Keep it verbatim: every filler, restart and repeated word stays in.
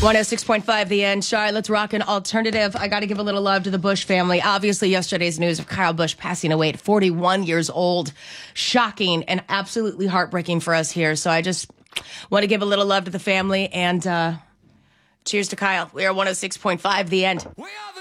one oh six point five The End. Shar, let's rock an alternative. I got to give a little love to the Bush family. Obviously, yesterday's news of Kyle Busch passing away at forty-one years old. Shocking and absolutely heartbreaking for us here. So I just want to give a little love to the family and uh, cheers to Kyle. We are one oh six point five The End.